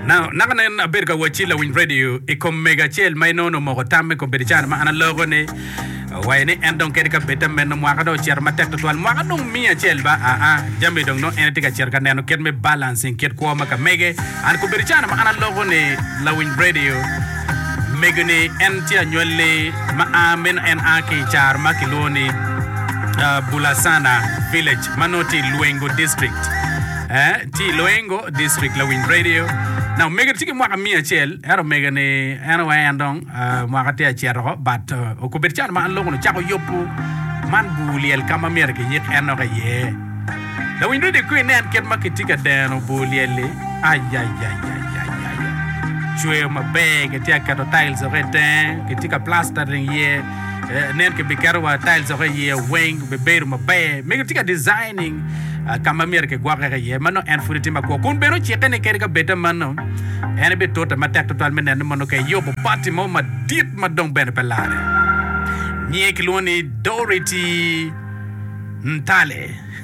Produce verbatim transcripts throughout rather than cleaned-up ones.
Now, nakanen aberga wachila win radio ikom mega chel may no no mo tamme ko berichan ma ana logo ne wayne endon kedika beta men mo akado cher ma tek toal mo akado mia chel ba a a jambe dong no enetika cher kan no ket me balancing ket ko maka mege an ko berichan ma ana logo ne la win radio mega ne entia nyolle ma amen en aki char ma kiloni Bulasana village Manoti Luengo district eh ti Luengo district la win radio. Now mega tiki mwaka mia chel ero mega ne ero wa andong mwaka te chero but o ko berchan ma anlo no chako yopu man buliel kama mer ke yek eno ga ye la win radio ku ne ket makitika deno buliel ay ay ay ay ay chwe ma bag te ka to tiles retin ke tika plastering ye nen ke bikarwa tiles of ye wing be beru ma be mega tika designing kama mer ke gwa ga ye mano en furiti ma ko kun bero chete ne ke ga beta mano en be tota ma tek total men en mano ke yo bo party mo ma dit ma dong ben pelare nie ke loni Dorothy Ntale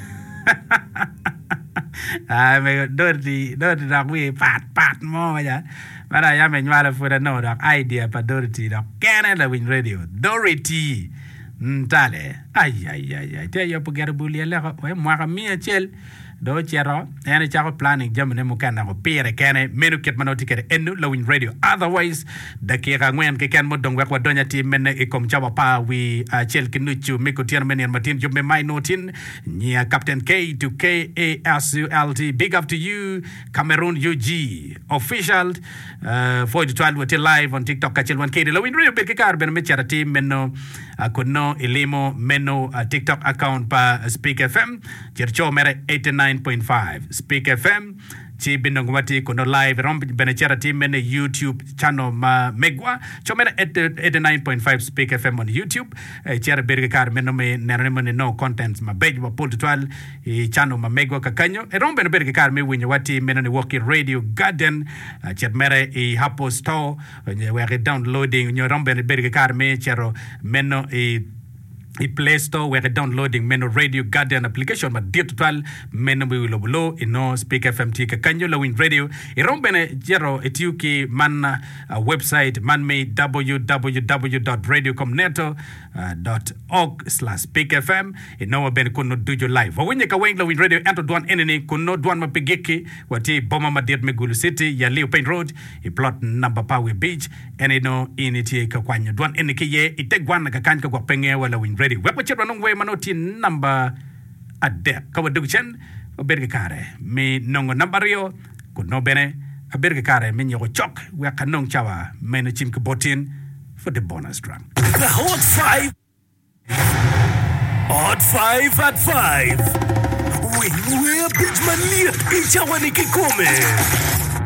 ah me Dorothy Dorothy da we pat pat mo ya Mara ya me nyala fura no dog idea pa Dorothy dog Canada Win Radio Dorothy Ntale ay ay ay ay te yo pugera bulia le ko mo ka mi chel do chero ene chako planning jamne mo kana ko pere kene menu ket manoti kere enu la Win Radio otherwise da kira ngwen ke ken mo dong wa donya ti men e kom chawa pa wi chel kinuchu me ko tier men martin job me mai notin nia Captain K to K A S U L T big up to you Cameroon U G official uh, for the twelve with live on TikTok kachel one K la Win Radio be ke kar ben me charity menno kono elimo menno TikTok account pa Speak F M chercho mere eighty-nine point five Speak F M chi binongwati kono live rom benechara team men YouTube channel ma megwa chomera eighty-nine point five Speak F M on YouTube chera berge kar men me nerene no contents ma bej wa pull twelve channel ma megwa kakanyo e rom ben berge kar me winyo wati men ne walking radio garden chet mere e hapo store we downloading nyo rom ben berge kar me chero menno e I Play Store where downloading Meno Radio Guardian application ma digital Meno we will below ino Speak F M tika kanyo la Win Radio I rombene jero etiuki man uh, website man me w w w dot radiocomneto dot org slash Speak F M ino ben kuno dujo live wenye ka weng la Win Radio ento duan enene kuno duan ma pigeki wati boma ma diet Megulu City ya Leo Pain Road I plot number Power Beach eneno initi ka kwanyo duan eneke ye itegwan ka kan ka kwa penge wala Win Radio Wepa chirwa nungwe manoti number ade kawa duguchen oberge kare mi nongo nambario kuno bene oberge kare mi nyoko chok weka nong chawa mena chim kibotin for the bonus track. The Hot Five Hot Five at Five Win we a bitch man liat ichawa ni kikome